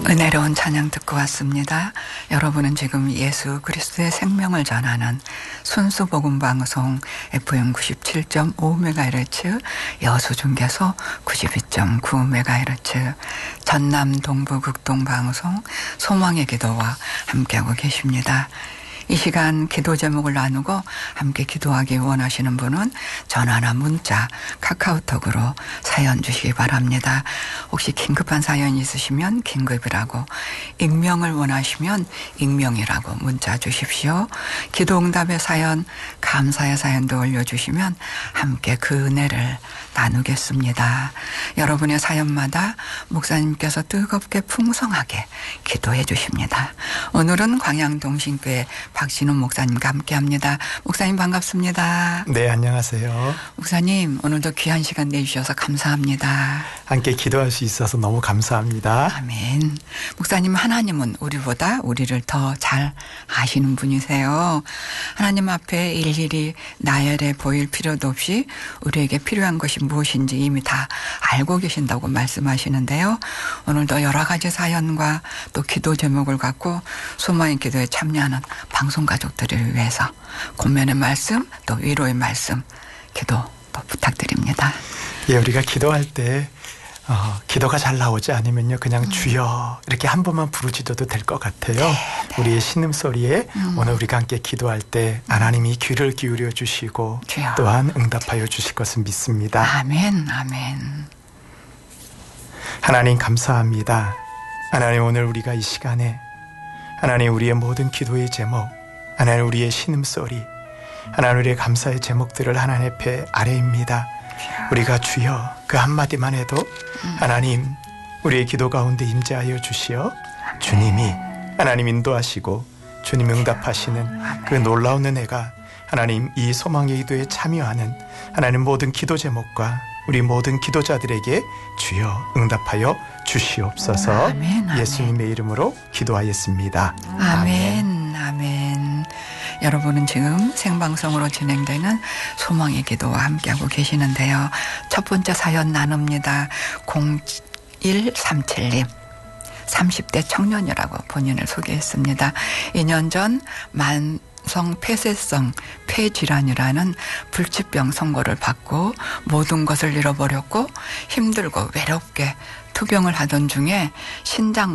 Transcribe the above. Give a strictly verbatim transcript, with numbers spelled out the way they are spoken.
은혜로운 찬양 듣고 왔습니다. 여러분은 지금 예수 그리스도의 생명을 전하는 순수복음방송 에프엠 구십칠 점 오 메가헤르츠 여수중계소 구십이 점 구 메가헤르츠 전남 동부 극동방송 소망의 기도와 함께하고 계십니다. 이 시간 기도 제목을 나누고 함께 기도하기 원하시는 분은 전화나 문자, 카카오톡으로 사연 주시기 바랍니다. 혹시 긴급한 사연이 있으시면 긴급이라고, 익명을 원하시면 익명이라고 문자 주십시오. 기도응답의 사연, 감사의 사연도 올려주시면 함께 그 은혜를 나누겠습니다. 여러분의 사연마다 목사님께서 뜨겁게 풍성하게 기도해 주십니다. 오늘은 광양동신교회 박신훈 목사님과 함께합니다. 목사님 반갑습니다. 네, 안녕하세요. 목사님 오늘도 귀한 시간 내주셔서 감사합니다. 함께 기도할 수 있어서 너무 감사합니다. 아멘. 목사님, 하나님은 우리보다 우리를 더 잘 아시는 분이세요. 하나님 앞에 일일이 나열해 보일 필요도 없이 우리에게 필요한 것이 무엇인지 이미 다 알고 계신다고 말씀하시는데요. 오늘도 여러 가지 사연과 또 기도 제목을 갖고 소망의 기도에 참여하는 방송 가족들을 위해서 권면의 말씀, 또 위로의 말씀, 기도 또 부탁드립니다. 예, 우리가 기도할 때 어, 기도가 잘 나오지 않으면요, 그냥 음. 주여 이렇게 한 번만 부르짖어도 될 것 같아요. 네, 네. 우리의 신음소리에 음. 오늘 우리가 함께 기도할 때 하나님이 귀를 기울여 주시고 주여. 또한 응답하여 주실 것을 믿습니다. 아멘, 아멘. 하나님 감사합니다. 하나님, 오늘 우리가 이 시간에 하나님 우리의 모든 기도의 제목, 하나님 우리의 신음소리, 하나님 우리의 감사의 제목들을 하나님 앞에 아뢰입니다. 우리가 주여 그 한마디만 해도 음. 하나님 우리의 기도 가운데 임재하여 주시어 아멘. 주님이 하나님 인도하시고 주님 응답하시는 아멘. 그 놀라운 은혜가 하나님 이 소망의 기도에 참여하는 하나님 모든 기도 제목과 우리 모든 기도자들에게 주여 응답하여 주시옵소서. 아멘, 아멘. 예수님의 이름으로 기도하였습니다. 아멘, 아멘. 아멘. 여러분은 지금 생방송으로 진행되는 소망의 기도와 함께하고 계시는데요. 첫 번째 사연 나눕니다. 공일삼칠 님. 삼십 대 청년이라고 본인을 소개했습니다. 이 년 전 만성 폐쇄성 폐질환이라는 불치병 선고를 받고 모든 것을 잃어버렸고 힘들고 외롭게 투병을 하던 중에 신장